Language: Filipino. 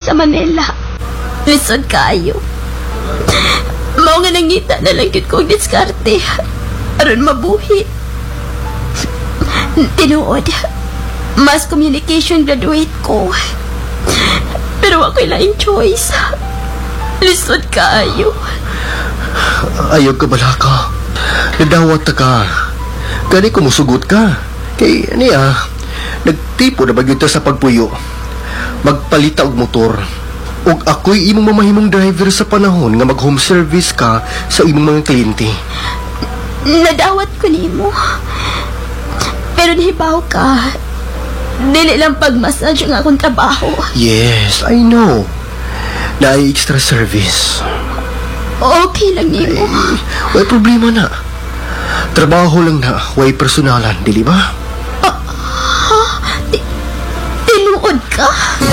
sa Manila. Lisod kayo. Mao nga nangita na lang yun kong diskarte aron mabuhi. Tinuod, mass communication graduate ko. Pero ako'y laing choice. Lisod kayo. Ayaw ka bala ka. Nadawat ka. Gani ko musugot ka. Kay, niya, nagtipo na bagyo sa pagpuyo. Magpalita og motor. Og ako'y imong mamahimong driver sa panahon nga mag-home service ka sa imong mga kliyente. Nadawat ko nimo. Pero nahibaw ka. Dili lang pag-massage ang akong trabaho. Yes, I know. Na extra service. Okay lang nimo. Way problema na. Trabaho lang na, way personalan, dili ba? Tinuod ka?